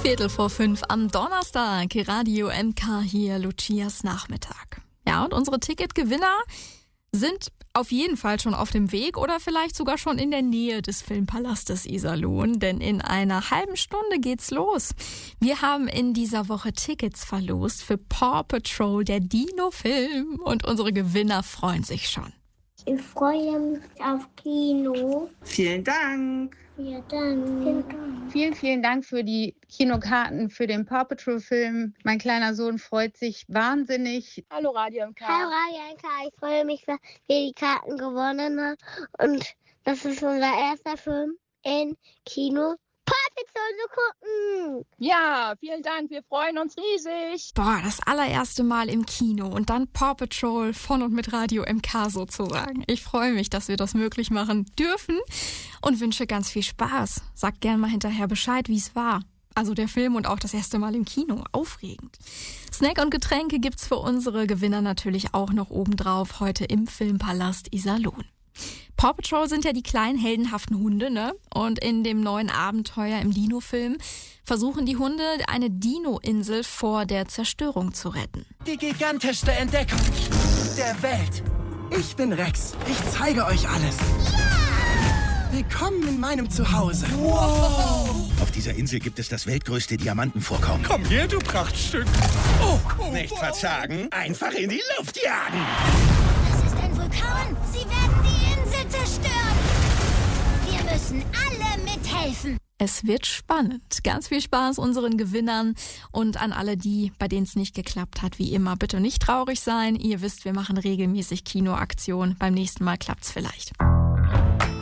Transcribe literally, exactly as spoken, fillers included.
Viertel vor fünf am Donnerstag, Radio M K hier, Lucias Nachmittag. Ja, und unsere Ticketgewinner sind auf jeden Fall schon auf dem Weg oder vielleicht sogar schon in der Nähe des Filmpalastes Iserlohn, denn in einer halben Stunde geht's los. Wir haben in dieser Woche Tickets verlost für Paw Patrol, der Dino-Film, und unsere Gewinner freuen sich schon. Ich freue mich auf Kino. Vielen Dank. Vielen Dank. Vielen Dank. Vielen, vielen Dank für die Kinokarten für den Paw Patrol-Film. Mein kleiner Sohn freut sich wahnsinnig. Hallo Radio M K. Hallo Radio M K. Ich freue mich, dass wir die Karten gewonnen haben. Und das ist unser erster Film in Kino. Paw Patrol zu gucken. Ja, vielen Dank. Wir freuen uns riesig. Boah, das allererste Mal im Kino und dann Paw Patrol von und mit Radio M K sozusagen. Ich freue mich, dass wir das möglich machen dürfen und wünsche ganz viel Spaß. Sagt gern mal hinterher Bescheid, wie es war. Also der Film und auch das erste Mal im Kino. Aufregend. Snack und Getränke gibt's für unsere Gewinner natürlich auch noch obendrauf heute im Filmpalast Iserlohn. Paw Patrol sind ja die kleinen heldenhaften Hunde, ne? Und in dem neuen Abenteuer im Dino-Film versuchen die Hunde, eine Dino-Insel vor der Zerstörung zu retten. Die gigantischste Entdeckung der Welt. Ich bin Rex. Ich zeige euch alles. Ja! Willkommen in meinem Zuhause. Wow! Auf dieser Insel gibt es das weltgrößte Diamantenvorkommen. Komm her, du Prachtstück. Oh, oh, Nicht verzagen, einfach in die Luft jagen. Das ist ein Vulkan. Sie werden die Insel zerstören. Wir müssen alle mithelfen. Es wird spannend. Ganz viel Spaß unseren Gewinnern und an alle die, bei denen es nicht geklappt hat, wie immer, bitte nicht traurig sein. Ihr wisst, wir machen regelmäßig Kinoaktionen. Beim nächsten Mal klappt's vielleicht.